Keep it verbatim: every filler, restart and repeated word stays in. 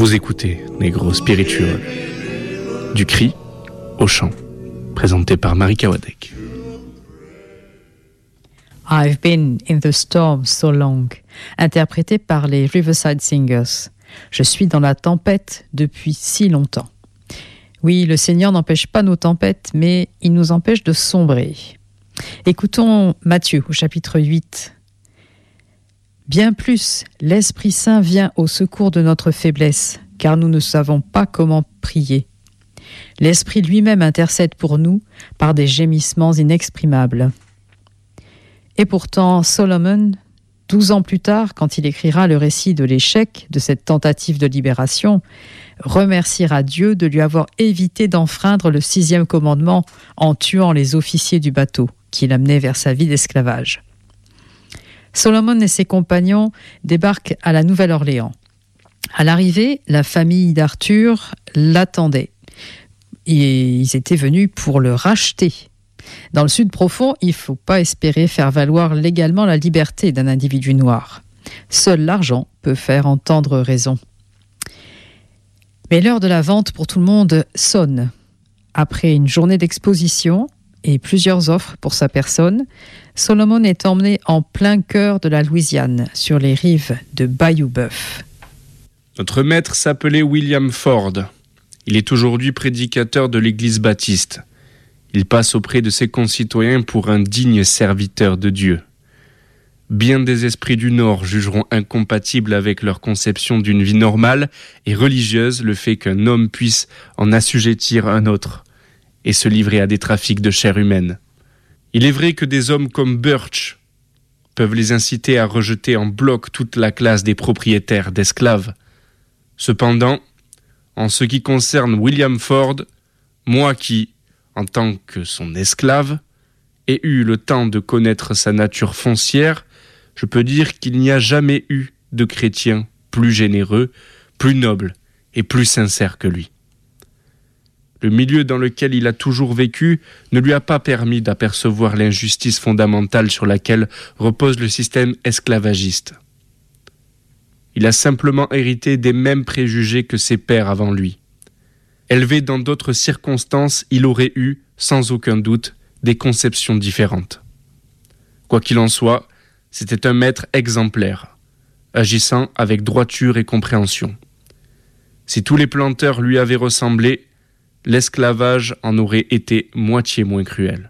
Vous écoutez Negro Spiritual, du cri au chant, présenté par Marika Wadek. I've been in the storm so long, interprété par les Riverside Singers. Je suis dans la tempête depuis si longtemps. Oui, le Seigneur n'empêche pas nos tempêtes, mais il nous empêche de sombrer. Écoutons Matthieu au chapitre huit. Bien plus, l'Esprit Saint vient au secours de notre faiblesse, car nous ne savons pas comment prier. L'Esprit lui-même intercède pour nous par des gémissements inexprimables. Et pourtant, Solomon, douze ans plus tard, quand il écrira le récit de l'échec de cette tentative de libération, remerciera Dieu de lui avoir évité d'enfreindre le sixième commandement en tuant les officiers du bateau qui l'amenaient vers sa vie d'esclavage. Solomon et ses compagnons débarquent à la Nouvelle-Orléans. À l'arrivée, la famille d'Arthur l'attendait. Et ils étaient venus pour le racheter. Dans le Sud profond, il ne faut pas espérer faire valoir légalement la liberté d'un individu noir. Seul l'argent peut faire entendre raison. Mais l'heure de la vente pour tout le monde sonne. Après une journée d'exposition et plusieurs offres pour sa personne, Solomon est emmené en plein cœur de la Louisiane, sur les rives de Bayou Boeuf. Notre maître s'appelait William Ford. Il est aujourd'hui prédicateur de l'Église baptiste. Il passe auprès de ses concitoyens pour un digne serviteur de Dieu. Bien des esprits du Nord jugeront incompatible avec leur conception d'une vie normale et religieuse le fait qu'un homme puisse en assujettir un autre et se livrer à des trafics de chair humaine. Il est vrai que des hommes comme Birch peuvent les inciter à rejeter en bloc toute la classe des propriétaires d'esclaves. Cependant, en ce qui concerne William Ford, moi qui, en tant que son esclave, ai eu le temps de connaître sa nature foncière, je peux dire qu'il n'y a jamais eu de chrétien plus généreux, plus noble et plus sincère que lui. Le milieu dans lequel il a toujours vécu ne lui a pas permis d'apercevoir l'injustice fondamentale sur laquelle repose le système esclavagiste. Il a simplement hérité des mêmes préjugés que ses pères avant lui. Élevé dans d'autres circonstances, il aurait eu, sans aucun doute, des conceptions différentes. Quoi qu'il en soit, c'était un maître exemplaire, agissant avec droiture et compréhension. Si tous les planteurs lui avaient ressemblé, l'esclavage en aurait été moitié moins cruel.